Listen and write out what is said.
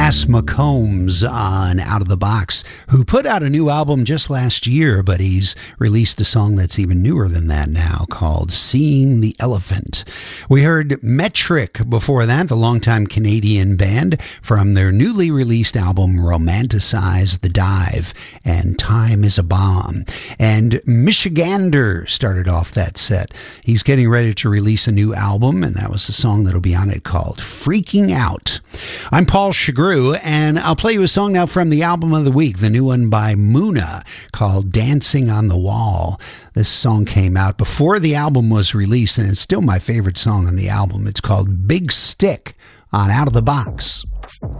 Cass McCombs on Out of the Box, who put out a new album just last year, but he's released a song that's even newer than that now called Seeing the Elephant. We heard Metric before that, the longtime Canadian band, from their newly released album Romanticize the Dive and Time is a Bomb. And Michigander started off that set. He's getting ready to release a new album, and that was the song that'll be on it called Freaking Out. I'm Paul Shagru, and I'll play you a song now from the album of the week, the new one by Muna called Dancing on the Wall. This song came out before the album was released, and it's still my favorite song on the album. It's called Big Stick on Out of the Box.